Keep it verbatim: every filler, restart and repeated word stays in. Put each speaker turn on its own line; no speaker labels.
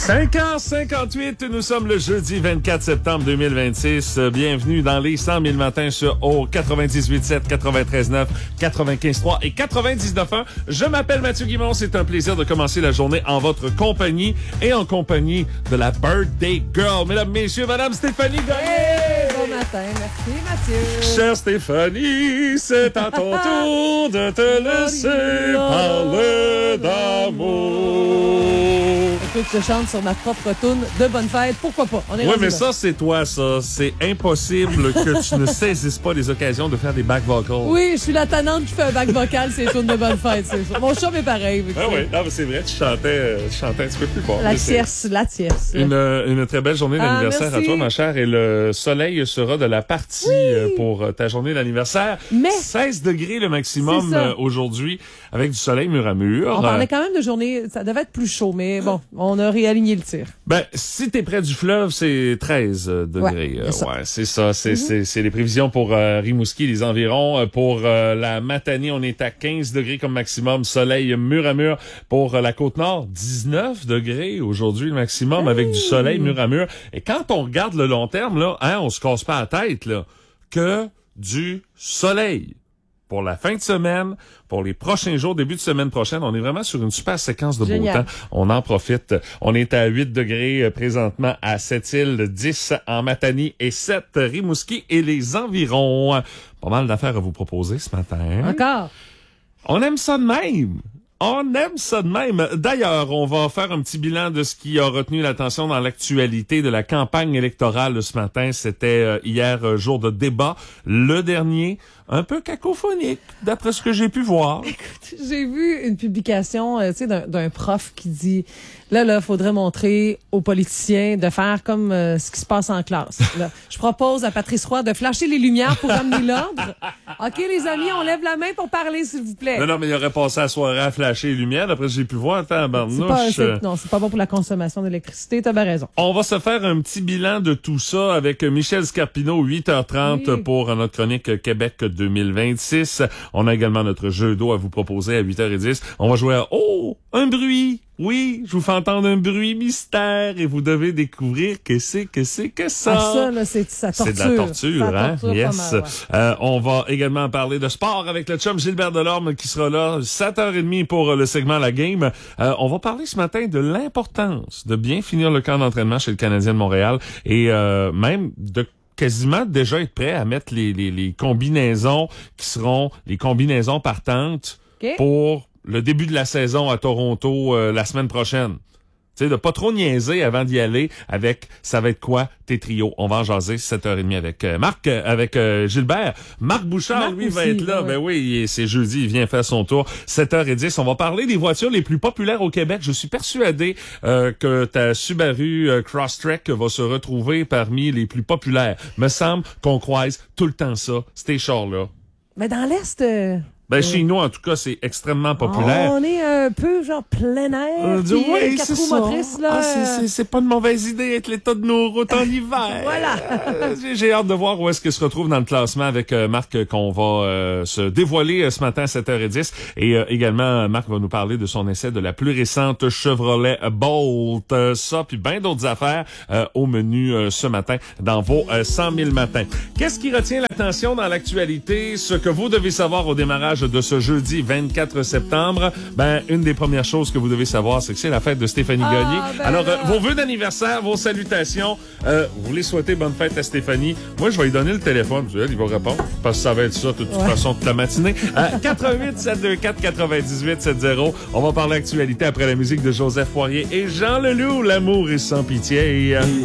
cinq heures cinquante-huit, nous sommes le jeudi vingt-quatre septembre deux mille vingt-six. Bienvenue dans les cent mille matins sur au quatre-vingt-dix-huit sept, quatre-vingt-treize neuf, quatre-vingt-quinze trois et quatre-vingt-dix-neuf un. Je m'appelle Mathieu Guimond. C'est un plaisir de commencer la journée en votre compagnie et en compagnie de la Birthday Girl. Mesdames, messieurs, Madame Stéphanie Gagné.
Hey, bon matin. Merci, Mathieu.
Chère Stéphanie, c'est à ton tour de te laisser parler d'amour.
Écoute, je chante sur ma propre toune de bonne fête. Pourquoi pas? On est
Oui, mais
là.
ça, c'est toi, ça. C'est impossible que tu ne saisisses pas les occasions de faire des back vocals.
Oui, je suis la tannante qui fait un back vocal, c'est une toune de bonne fête, c'est ça. Mon chum est pareil.
Ah oui, non, mais c'est vrai, tu chantais, tu chantais un petit peu plus fort.
La tierce, la tierce.
Une, une très belle journée d'anniversaire
ah,
à toi, ma chère. Et le soleil sera de la partie oui. pour ta journée d'anniversaire.
Mais
seize degrés le maximum aujourd'hui, avec du soleil mur à mur.
On parlait quand même de journée, ça devait être plus chaud, mais bon, on a réaligné le tir.
Ben, si t'es près du fleuve, c'est treize degrés.
Ouais, c'est
ouais, c'est ça. C'est, mm-hmm. c'est, c'est les prévisions pour euh, Rimouski, les environs. Pour euh, la Matanie, on est à quinze degrés comme maximum. Soleil mur à mur. Pour euh, la Côte-Nord, dix-neuf degrés aujourd'hui le maximum, hey. avec du soleil mur à mur. Et quand on regarde le long terme, là, hein, on se casse pas la tête, là, que du soleil. Pour la fin de semaine, pour les prochains jours, début de semaine prochaine, on est vraiment sur une super séquence de beau
Génial.
temps. On en profite. On est à huit degrés présentement à Sept-Îles, dix en Matanie et sept Rimouski et les environs. Pas mal d'affaires à vous proposer ce matin.
Encore?
On aime ça de même. On aime ça de même. D'ailleurs, on va faire un petit bilan de ce qui a retenu l'attention dans l'actualité de la campagne électorale ce matin. C'était euh, hier, euh, jour de débat. Le dernier, un peu cacophonique, d'après ce que j'ai pu voir.
Écoute, j'ai vu une publication, euh, tu sais, d'un, d'un prof qui dit, là, là, faudrait montrer aux politiciens de faire comme euh, ce qui se passe en classe. Là, je propose à Patrice Roy de flasher les lumières pour ramener l'ordre. OK, les amis, on lève la main pour parler, s'il vous plaît.
Non, non, mais il aurait passé la soirée à flasher les lumières. D'après ce que j'ai pu voir, attends,
c'est pas, c'est, non, c'est pas bon pour la consommation d'électricité, t'as bien raison.
On va se faire un petit bilan de tout ça avec Michel Scarpino, huit heures trente oui. pour notre chronique Québec deux mille vingt-six. On a également notre jeu d'eau à vous proposer à huit heures dix. On va jouer à Oh, un bruit. Oui, je vous fais entendre un bruit mystère et vous devez découvrir que c'est que c'est que ça.
Ah, ça, là, c'est ça torture.
C'est de la torture,
ça
hein?
Torture
yes.
mal, ouais.
euh, on va également parler de sport avec le chum Gilbert Delorme qui sera là sept heures trente pour le segment La Game. Euh, on va parler ce matin de l'importance de bien finir le camp d'entraînement chez le Canadien de Montréal et euh, même de quasiment déjà être prêt à mettre les, les, les combinaisons qui seront les combinaisons partantes okay. pour le début de la saison à Toronto euh, la semaine prochaine. Tu sais, de pas trop niaiser avant d'y aller avec ça va être quoi tes trios. On va en jaser sept heures trente avec euh, Marc, euh, avec euh, Gilbert. Marc Bouchard, Marc lui, aussi, va être là. Ouais. Ben oui, c'est jeudi, il vient faire son tour. sept heures dix, on va parler des voitures les plus populaires au Québec. Je suis persuadé euh, que ta Subaru euh, Crosstrek va se retrouver parmi les plus populaires. Me semble qu'on croise tout le temps ça, ces chars-là.
Mais dans l'Est... Euh...
Ben, chez nous, en tout cas, c'est extrêmement populaire.
On est un peu, genre, plein air.
Euh,
puis,
oui,
quatre
c'est
roues
ça.
motrices, là.
Ah, c'est, c'est, c'est pas une mauvaise idée avec l'état de nos routes en hiver.
Voilà.
euh, j'ai, j'ai hâte de voir où est-ce qu'il se retrouve dans le classement avec euh, Marc euh, qu'on va euh, se dévoiler euh, ce matin à sept heures dix. Et euh, également, Marc va nous parler de son essai de la plus récente Chevrolet Bolt. Euh, ça, puis bien d'autres affaires euh, au menu euh, ce matin dans vos euh, cent mille matins. Qu'est-ce qui retient l'attention dans l'actualité? Ce que vous devez savoir au démarrage de ce jeudi vingt-quatre septembre, ben une des premières choses que vous devez savoir, c'est que c'est la fête de Stéphanie ah, Gagné. Ben Alors, euh, vos vœux d'anniversaire, vos salutations, euh, vous voulez souhaiter bonne fête à Stéphanie. Moi, je vais lui donner le téléphone. Elle, il va répondre, parce que ça va être ça de toute ouais. façon toute la matinée. Euh, quatre un huit sept deux quatre quatre-vingt-dix-huit soixante. On va parler actualité après la musique de Joseph Poirier et Jean Leloup. L'amour est sans pitié.